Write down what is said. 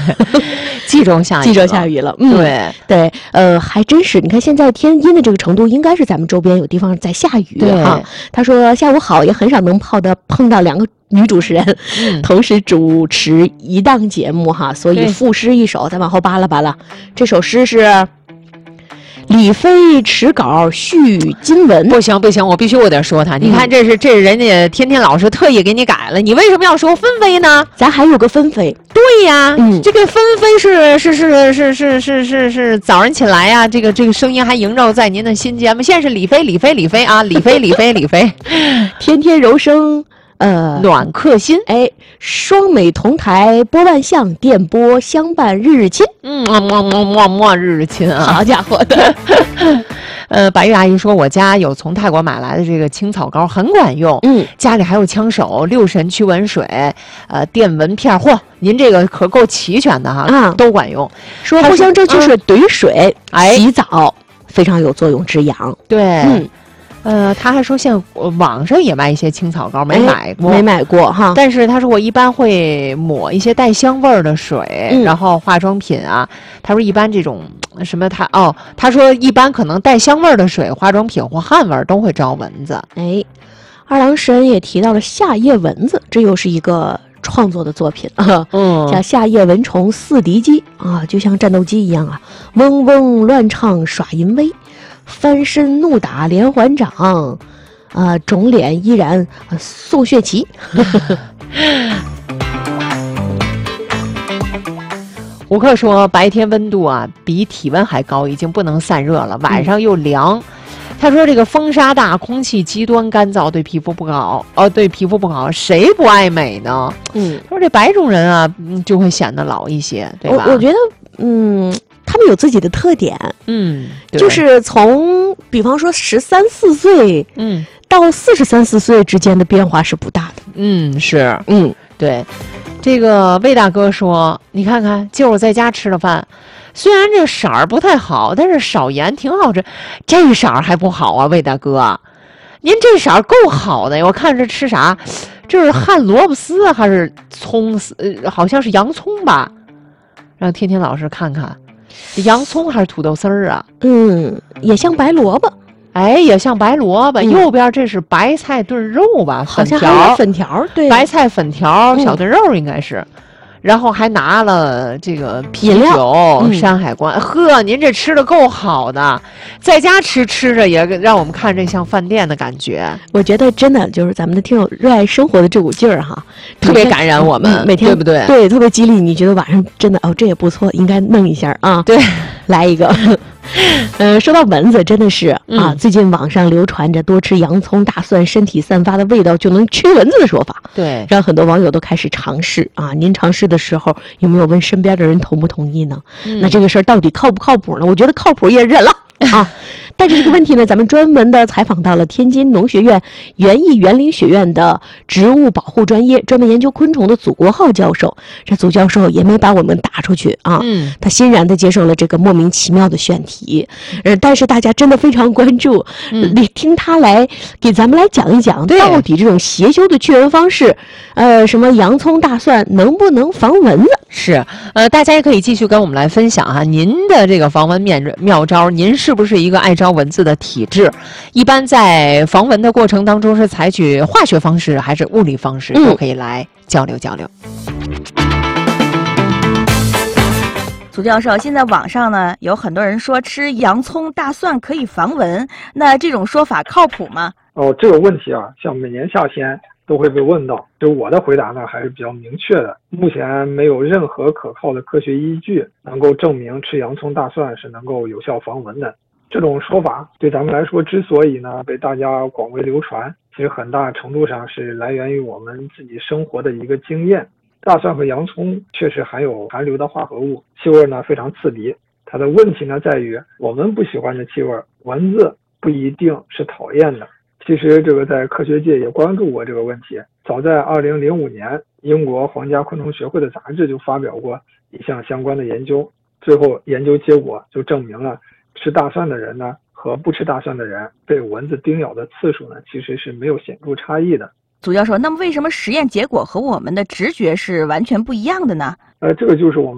冀州下雨了。 对， 还真是。你看现在天阴的这个程度，应该是咱们周边有地方在下雨哈。他说下午好，也很少能碰到2个女主持人同时主持一档节目哈，所以赋诗一首，再往后扒拉扒拉。这首诗是李飞持稿续金文。 不行，我必须我得说他。你看这是人家天天老师特意给你改了，你为什么要说纷飞呢？ 咱还有个纷飞。 对呀，这个纷飞是早上起来呀，这个声音还萦绕在您的心间吗？现在是李飞啊，李飞， 天天柔声。 暖客心， 双美同台播万象，电波相伴日日亲。 日日亲啊！ 好家伙的。 白玉阿姨说，我家有从泰国买来的这个青草膏，很管用。家里还有枪手、6神驱蚊水，电蚊片。嚯，您这个可够齐全的哈，都管用。 说藿香正气水怼水，洗澡非常有作用，止痒。 对。他还说现在网上也卖一些青草膏，没买过哈。 但是他说我一般会抹一些带香味儿的水，然后化妆品啊。他说一般这种什么他说一般可能带香味儿的水、化妆品或汗味儿都会招蚊子。 二郎神也提到了夏夜蚊子，这又是一个创作的作品啊。叫夏夜蚊虫四敌机啊，就像战斗机一样啊，嗡嗡乱唱耍淫威。翻身怒打连环掌，肿脸依然送血旗。 吴克说，白天温度比体温还高，已经不能散热了，晚上又凉。他说这个风沙大，空气极端干燥，对皮肤不好。谁不爱美呢？他说这白种人就会显得老一些，对吧？ 我觉得他们有自己的特点，就是从比方说13、14岁，到43、4岁之间的变化是不大的。 是，对。这个魏大哥说，你看看，今儿我在家吃了饭，虽然这色儿不太好，但是少盐挺好吃。这色儿还不好啊，魏大哥，您这色儿够好的呀！我看这吃啥？这是旱萝卜丝还是葱丝？好像是洋葱吧？让天天老师看看。洋葱还是土豆丝儿啊？ 也像白萝卜， 也像白萝卜。右边这是白菜炖肉吧？ 好像还有粉条，对， 白菜粉条、小炖肉应该是。然后还拿了这个啤酒、山海关。您这吃的够好的，在家吃着也让我们看这像饭店的感觉。 我觉得真的就是咱们的听友热爱生活的这股劲儿哈， 特别感染我们， 每天对不对？ 对，特别激励。你觉得晚上真的这也不错，应该弄一下啊。 对， 来一个。说到蚊子，真的是最近网上流传着多吃洋葱、大蒜，身体散发的味道就能驱蚊子的说法， 对， 让很多网友都开始尝试啊。您尝试的时候有没有问身边的人同不同意呢？那这个事儿到底靠不靠谱呢？我觉得靠谱也忍了啊。但是这个问题呢，咱们专门的采访到了天津农学院园艺园林学院的植物保护专业，专门研究昆虫的祖国浩教授。这祖教授也没把我们打出去啊，他欣然的接受了这个莫名其妙的选题。但是大家真的非常关注，你听他来给咱们来讲一讲，到底这种邪修的驱蚊方式，什么洋葱、大蒜能不能防蚊子？ 是，大家也可以继续跟我们来分享哈，您的这个防蚊妙招，您是不是一个爱招蚊子的体质？一般在防蚊的过程当中是采取化学方式还是物理方式，都可以来交流交流。 祖教授，现在网上呢有很多人说吃洋葱、大蒜可以防蚊，那这种说法靠谱吗？ 这个问题像每年夏天都会被问到，就我的回答呢还是比较明确的。目前没有任何可靠的科学依据能够证明吃洋葱、大蒜是能够有效防蚊的。这种说法对咱们来说，之所以呢被大家广为流传，其实很大程度上是来源于我们自己生活的一个经验。大蒜和洋葱确实含有含硫的化合物，气味呢非常刺鼻。它的问题呢在于，我们不喜欢的气味，蚊子不一定是讨厌的。其实这个在科学界也关注过这个问题。早在2005年，英国皇家昆虫学会的杂志就发表过一项相关的研究，最后研究结果就证明了，吃大蒜的人呢和不吃大蒜的人被蚊子叮咬的次数呢其实是没有显著差异的。 祖教授，那么为什么实验结果和我们的直觉是完全不一样的呢？ 这个就是我们